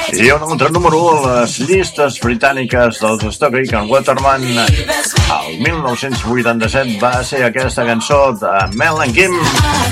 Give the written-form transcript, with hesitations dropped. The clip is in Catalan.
I un altre número 1 a les llistes britàniques dels Stockbridge and Waterman el 1987 va ser aquesta cançó de Mel and Kim.